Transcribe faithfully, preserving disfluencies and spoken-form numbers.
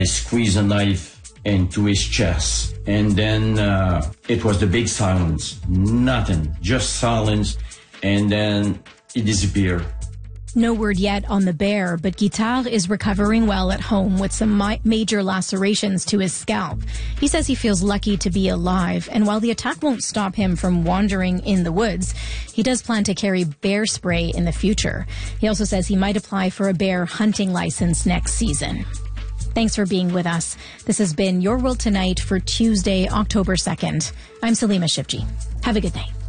I squeezed a knife into his chest. And then uh, it was the big silence. Nothing, just silence. And then he disappeared. No word yet on the bear, but Guitare is recovering well at home with some mi- major lacerations to his scalp. He says he feels lucky to be alive, and while the attack won't stop him from wandering in the woods, he does plan to carry bear spray in the future. He also says he might apply for a bear hunting license next season. Thanks for being with us. This has been Your World Tonight for Tuesday, October second. I'm Salima Shipji. Have a good night.